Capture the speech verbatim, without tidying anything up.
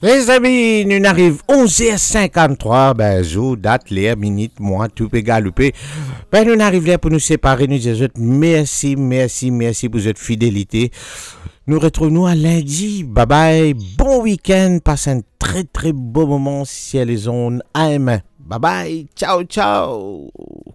Les amis, nous arrivons onze heures cinquante-trois, ben, jour, date, l'heure, minute, mois, tout peut galoper. Ben, nous arrivons là pour nous séparer, nous disons merci, merci, merci pour votre fidélité. Nous retrouvons à lundi. Bye bye, bon week-end, passez un très très beau moment si les zones A M. Bye bye, ciao, ciao.